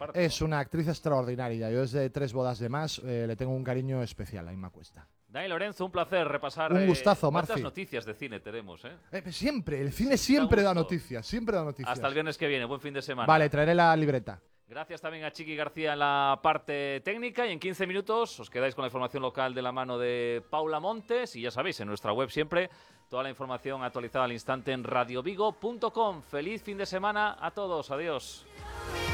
aparte. Es una actriz extraordinaria. Yo desde Tres bodas de más le tengo un cariño especial a Inma Cuesta. Dani Lorenzo, un placer repasar. Un gustazo, ¿Cuántas Marci. noticias de cine tenemos, Siempre, el cine siempre da noticias, Hasta el viernes que viene, buen fin de semana. Vale, traeré la libreta. Gracias también a Chiqui García en la parte técnica y en 15 minutos os quedáis con la información local de la mano de Paula Montes y ya sabéis, en nuestra web siempre toda la información actualizada al instante en radiovigo.com. Feliz fin de semana a todos, adiós.